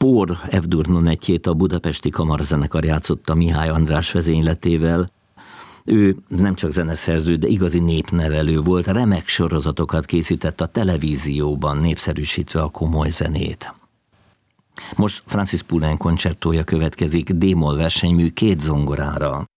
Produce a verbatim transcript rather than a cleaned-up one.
Pór F-dur nonettjét a Budapesti Kamarazenekar játszotta Mihály András vezényletével. Ő nem csak zeneszerző, de igazi népnevelő volt, remek sorozatokat készített a televízióban, népszerűsítve a komoly zenét. Most Francis Poulenc koncertója következik, D-moll versenymű két zongorára.